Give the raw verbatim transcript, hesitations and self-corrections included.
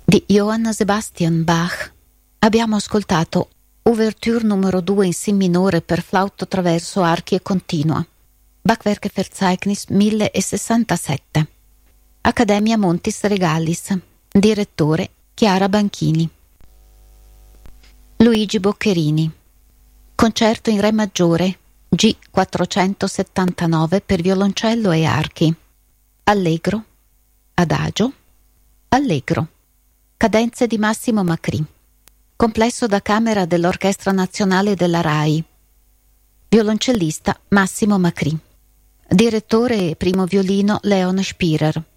Di Johann Sebastian Bach abbiamo ascoltato Ouverture numero due in Si minore per flauto traverso, archi e continua, Bachwerkverzeichnis millesessantasette. Accademia Montis Regalis, direttore Chiara Banchini. Luigi Boccherini. Concerto in Re maggiore G quattrocentosettantanove per violoncello e archi. Allegro, adagio, allegro. Cadenze di Massimo Macri. Complesso da camera dell'Orchestra Nazionale della RAI. Violoncellista Massimo Macri. Direttore e primo violino Leon Spirer.